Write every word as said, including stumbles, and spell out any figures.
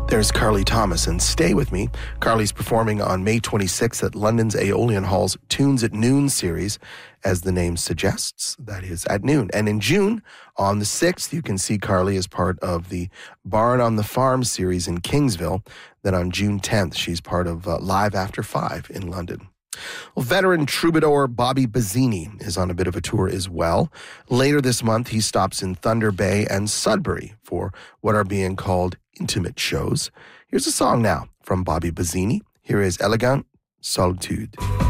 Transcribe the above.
There's Carly Thomas, and stay with me. Carly's performing on May twenty-sixth at London's Aeolian Hall's Tunes at Noon series, as the name suggests, that is at noon. And in June, on the sixth, you can see Carly as part of the Barn on the Farm series in Kingsville. Then on June tenth, she's part of uh, Live After Five in London. Well, veteran troubadour Bobby Bazzini is on a bit of a tour as well. Later this month, he stops in Thunder Bay and Sudbury for what are being called intimate shows. Here's a song now from Bobby Bazzini. Here is Elegant Solitude.